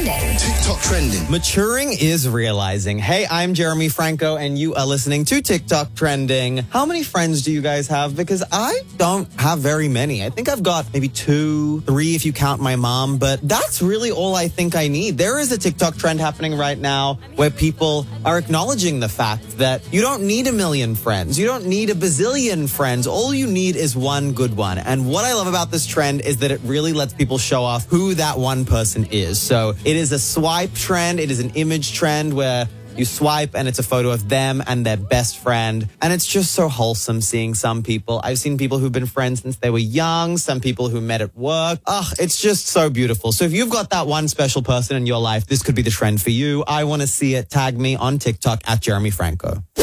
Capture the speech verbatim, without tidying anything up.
trending. TikTok trending. Maturing is realizing. Hey, I'm Jeremy Franco, and you are listening to TikTok Trending. How many friends do you guys have? Because I don't have very many. I think I've got maybe two, three if you count my mom, but that's really all I think I need. There is a TikTok trend happening right now where people are acknowledging the fact that you don't need a million friends. You don't need a bazillion friends. All you need is one good one. And what I love about this trend is that it really lets people show off who that one person is. So it is a swipe trend. It is an image trend where you swipe and it's a photo of them and their best friend. And it's just so wholesome seeing some people. I've seen people who've been friends since they were young, some people who met at work. Ugh, it's just so beautiful. So if you've got that one special person in your life, this could be the trend for you. I want to see it. Tag me on TikTok at Jeremy Franco.